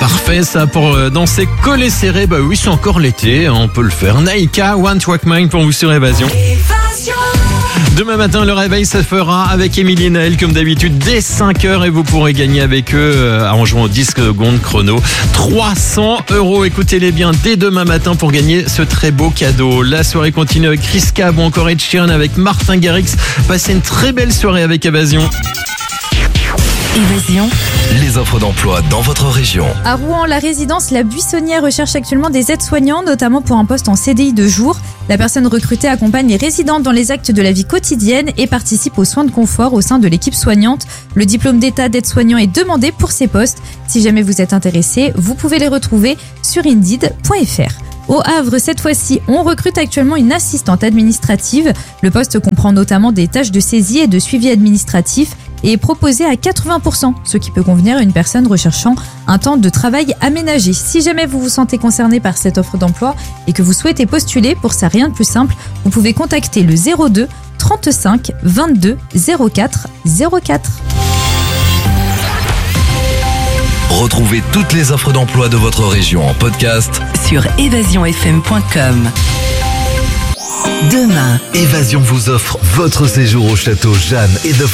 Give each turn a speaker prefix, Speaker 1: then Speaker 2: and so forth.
Speaker 1: Parfait ça pour danser collé serré. Bah oui, c'est encore l'été, on peut le faire. Naïka, One Track Mind pour vous sur Évasion. Demain matin, le réveil se fera avec Émilie et Naël comme d'habitude dès 5h et vous pourrez gagner avec eux en jouant au 10 secondes chrono 300 €. Écoutez-les bien dès demain matin pour gagner ce très beau cadeau. La soirée continue avec Chris Cab ou encore Ed Sheeran avec Martin Garrix. Passez une très belle soirée avec Évasion.
Speaker 2: Évasion.
Speaker 3: Les offres d'emploi dans votre région.
Speaker 2: À Rouen, la résidence La Buissonnière recherche actuellement des aides-soignants, notamment pour un poste en CDI de jour. La personne recrutée accompagne les résidentes dans les actes de la vie quotidienne et participe aux soins de confort au sein de l'équipe soignante. Le diplôme d'état d'aide-soignant est demandé pour ces postes. Si jamais vous êtes intéressé, vous pouvez les retrouver sur indeed.fr. Au Havre, cette fois-ci, on recrute actuellement une assistante administrative. Le poste comprend notamment des tâches de saisie et de suivi administratif et est proposé à 80%, ce qui peut convenir à une personne recherchant un temps de travail aménagé. Si jamais vous vous sentez concerné par cette offre d'emploi et que vous souhaitez postuler, pour ça rien de plus simple, vous pouvez contacter le 02 35 22 04 04.
Speaker 3: Retrouvez toutes les offres d'emploi de votre région en podcast
Speaker 4: sur évasionfm.com.
Speaker 3: Demain, Évasion vous offre votre séjour au château Jeanne et de